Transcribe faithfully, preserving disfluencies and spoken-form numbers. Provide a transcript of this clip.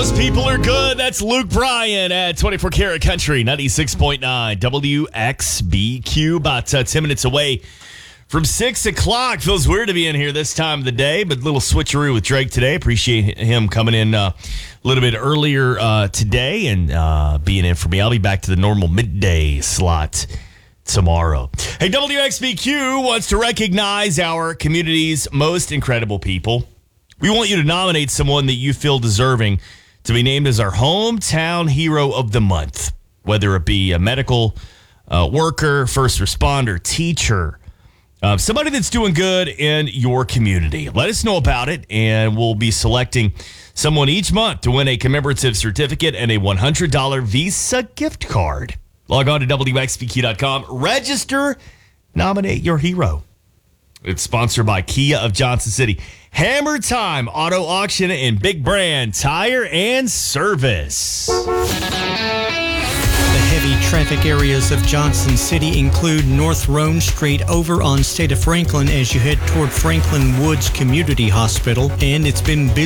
Those people are good. That's Luke Bryan at twenty-four Karat Country, ninety-six point nine W X B Q. About uh, ten minutes away from six o'clock. Feels weird to be in here this time of the day, but a little switcheroo with Drake today. Appreciate him coming in uh, a little bit earlier uh, today and uh, being in for me. I'll be back to the normal midday slot tomorrow. Hey, W X B Q wants to recognize our community's most incredible people. We want you to nominate someone that you feel deserving to be named as our hometown hero of the month, whether it be a medical uh, worker, first responder, teacher, uh, somebody that's doing good in your community. Let us know about it, and we'll be selecting someone each month to win a commemorative certificate and a one hundred dollars Visa gift card. Log on to W X B Q dot com. Register. Nominate your hero. It's sponsored by Kia of Johnson City. Hammer Time Auto Auction and Big Brand Tire and Service. The heavy traffic areas of Johnson City include North Roan Street over on State of Franklin as you head toward Franklin Woods Community Hospital, and it's been busy.